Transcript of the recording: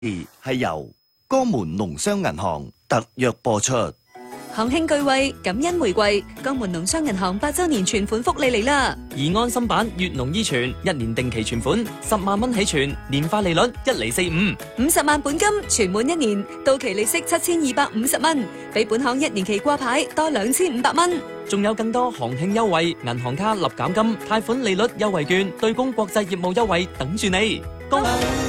係由江門農商銀行特約播出。 行慶巨惠，感恩回饋，江門農商銀行8周年存款福利嚟啦！ 而安心版粵農依存1年定期存款10萬蚊起存，年化利率1.45%，50 萬本金存滿1年，到期利息7250蚊，比本行1年期掛牌多2500蚊。 仲有更多行慶優惠，銀行卡立減金、貸款利率優惠券、對公國際業務優惠等住你。恭喜！